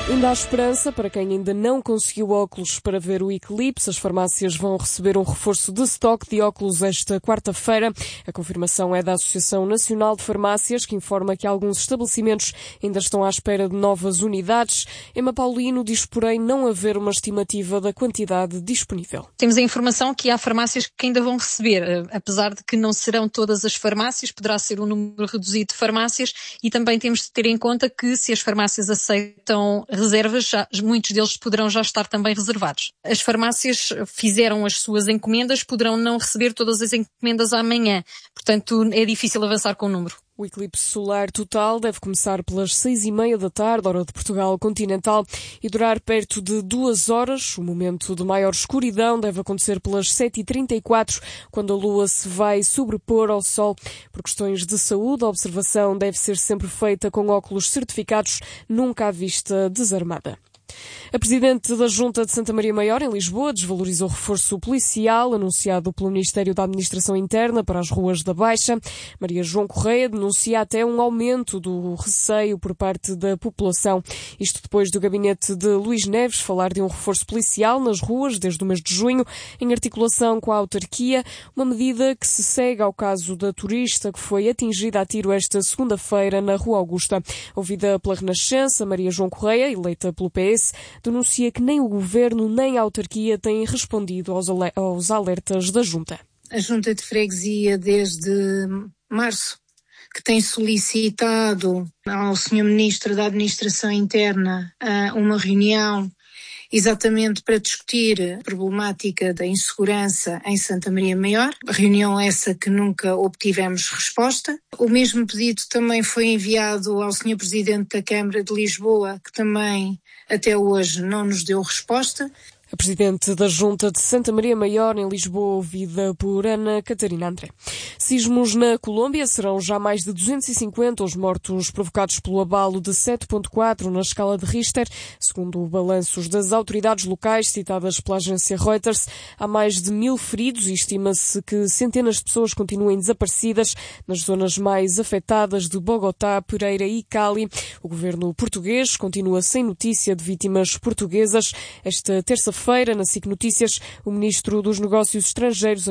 Ainda há esperança para quem ainda não conseguiu óculos para ver o eclipse. As farmácias vão receber um reforço de estoque de óculos esta quarta-feira. A confirmação é da Associação Nacional de Farmácias, que informa que alguns estabelecimentos ainda estão à espera de novas unidades. Emma Paulino diz, porém, não haver uma estimativa da quantidade disponível. Temos a informação que há farmácias que ainda vão receber, apesar de que não serão todas as farmácias, poderá ser um número reduzido de farmácias, e também temos de ter em conta que se as farmácias aceitam reservas, muitos deles poderão já estar também reservados. As farmácias fizeram as suas encomendas, poderão não receber todas as encomendas amanhã, portanto é difícil avançar com o número. O eclipse solar total deve começar pelas 6h30 da tarde, hora de Portugal continental, e durar perto de 2 horas. O momento de maior escuridão deve acontecer pelas 7h34, quando a Lua se vai sobrepor ao Sol. Por questões de saúde, a observação deve ser sempre feita com óculos certificados, nunca à vista desarmada. A Presidente da Junta de Santa Maria Maior, em Lisboa, desvalorizou o reforço policial anunciado pelo Ministério da Administração Interna para as ruas da Baixa. Maria João Correia denuncia até um aumento do receio por parte da população. Isto depois do gabinete de Luís Neves falar de um reforço policial nas ruas desde o mês de junho, em articulação com a autarquia, uma medida que se segue ao caso da turista que foi atingida a tiro esta segunda-feira na Rua Augusta. Ouvida pela Renascença, Maria João Correia, eleita pelo PS, denuncia que nem o Governo nem a autarquia têm respondido aos alertas da Junta. A Junta de Freguesia, desde março, que tem solicitado ao Sr. Ministro da Administração Interna uma reunião exatamente para discutir a problemática da insegurança em Santa Maria Maior. Reunião essa que nunca obtivemos resposta. O mesmo pedido também foi enviado ao Sr. Presidente da Câmara de Lisboa, que também até hoje não nos deu resposta. A Presidente da Junta de Santa Maria Maior, em Lisboa, ouvida por Ana Catarina André. Sismos na Colômbia, serão já mais de 250 os mortos provocados pelo abalo de 7.4 na escala de Richter. Segundo balanços das autoridades locais citadas pela agência Reuters, há mais de 1000 feridos e estima-se que centenas de pessoas continuem desaparecidas nas zonas mais afetadas de Bogotá, Pereira e Cali. O governo português continua sem notícia de vítimas portuguesas. Esta terça-feira, na SIC Notícias, o ministro dos Negócios Estrangeiros